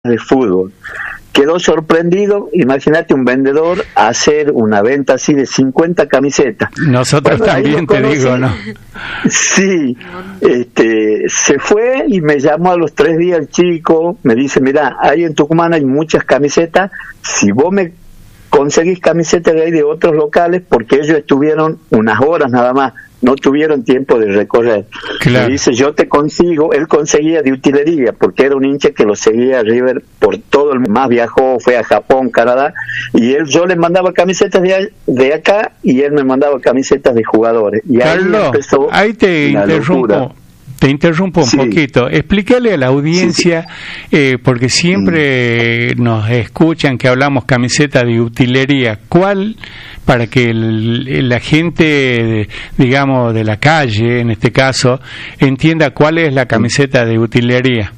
de fútbol. Quedó sorprendido, imagínate un vendedor hacer una venta así de 50 camisetas. Nosotros también, te digo, ¿no? Sí, se fue y me llamó a los 3 días el chico, me dice, mira, ahí en Tucumán hay muchas camisetas, si vos me conseguís camisetas de ahí de otros locales, porque ellos estuvieron unas horas nada más, no tuvieron tiempo de recorrer. Claro. Me dice, yo te consigo, él conseguía de utilería, porque era un hincha que lo seguía a River por todo el más, viajó, fue a Japón, Canadá, y yo le mandaba camisetas de acá, y él me mandaba camisetas de jugadores. Y Carlos, ahí empezó ahí te interrumpo un poquito. Explícale a la audiencia, porque siempre nos escuchan que hablamos camiseta de utilería. ¿Cuál, para que la gente, digamos, de la calle, en este caso, entienda cuál es la camiseta de utilería?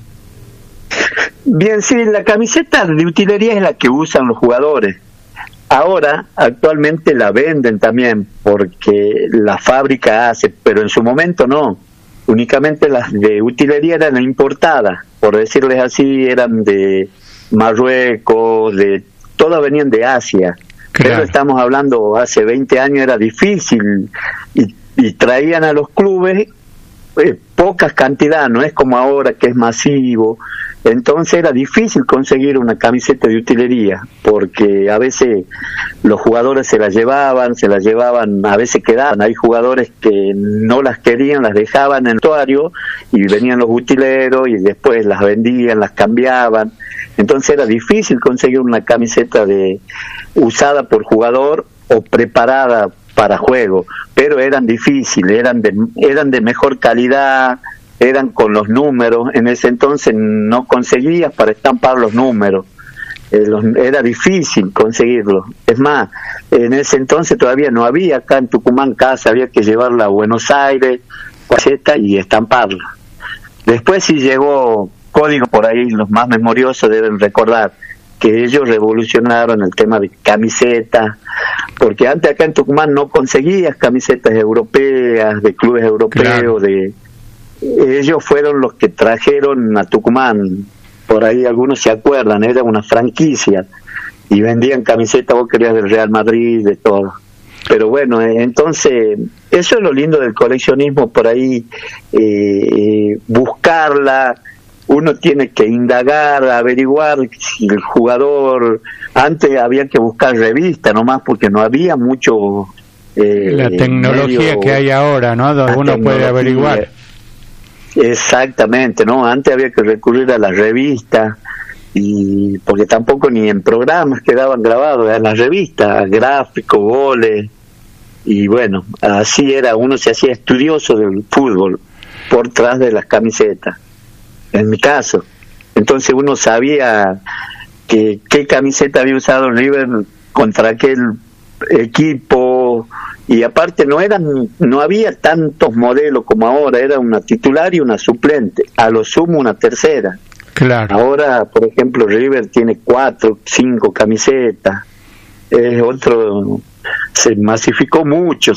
Bien, sí, la camiseta de utilería es la que usan los jugadores. Ahora, actualmente la venden también, porque la fábrica hace, pero en su momento no. Únicamente las de utilería eran importadas, por decirles así, eran de Marruecos, todas venían de Asia. Claro. Pero estamos hablando, hace 20 años era difícil y traían a los clubes pocas cantidades, no es como ahora que es masivo. Entonces era difícil conseguir una camiseta de utilería, porque a veces los jugadores se las llevaban, a veces quedaban. Hay jugadores que no las querían, las dejaban en el vestuario y venían los utileros y después las vendían, las cambiaban. Entonces era difícil conseguir una camiseta usada por jugador o preparada para juego, pero eran difíciles, eran de mejor calidad, eran con los números. En ese entonces no conseguías para estampar los números, era difícil conseguirlos. Es más, en ese entonces todavía no había acá en Tucumán casa, había que llevarla a Buenos Aires y estamparla. Después sí llegó Código, por ahí los más memoriosos deben recordar que ellos revolucionaron el tema de camisetas, porque antes acá en Tucumán no conseguías camisetas europeas, de clubes europeos, claro. Ellos fueron los que trajeron a Tucumán, por ahí algunos se acuerdan, era una franquicia, y vendían camisetas, vos querías del Real Madrid, de todo. Pero bueno, entonces, eso es lo lindo del coleccionismo, por ahí, buscarla. Uno tiene que indagar, averiguar si el jugador... Antes había que buscar revistas nomás, porque no había mucho... la tecnología que hay ahora, ¿no? Donde uno puede averiguar. Exactamente, ¿no? Antes había que recurrir a las revistas, y porque tampoco ni en programas quedaban grabados, en las revistas, gráficos, goles, y bueno, así era, uno se hacía estudioso del fútbol por tras de las camisetas. En mi caso, entonces uno sabía qué camiseta había usado River contra aquel equipo, y aparte no había tantos modelos como ahora, era una titular y una suplente, a lo sumo una tercera. Claro. Ahora, por ejemplo, River tiene 4, 5 camisetas, se masificó mucho,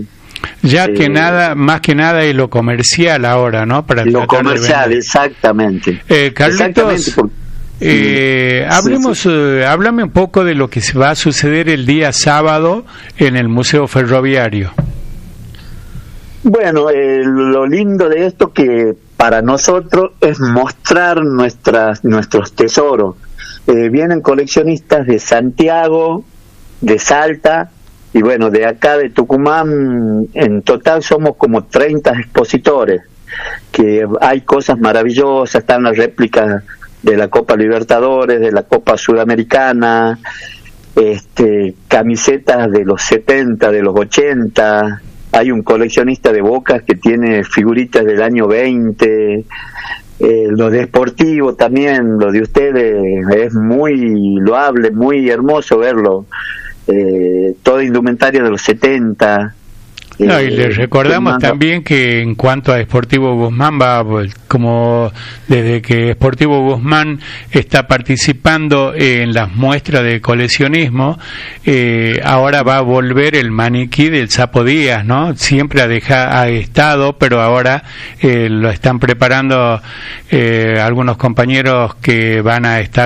más que nada es lo comercial ahora, ¿no? Para lo comercial, exactamente. Carlitos, háblame un poco de lo que va a suceder el día sábado en el Museo Ferroviario. Bueno, lo lindo de esto que para nosotros es mostrar nuestros tesoros. Vienen coleccionistas de Santiago, de Salta, y bueno, de acá de Tucumán, en total somos como 30 expositores, que hay cosas maravillosas, están las réplicas de la Copa Libertadores, de la Copa Sudamericana, camisetas de los 70, de los 80, hay un coleccionista de Boca que tiene figuritas del año 20, lo deportivo también, lo de ustedes es muy loable, muy hermoso verlo. Toda indumentaria de los 70. No, y les recordamos también que en cuanto a Sportivo Guzmán, como desde que Sportivo Guzmán está participando en las muestras de coleccionismo, ahora va a volver el maniquí del Sapo Díaz, ¿no? Siempre ha estado, pero ahora lo están preparando algunos compañeros que van a estar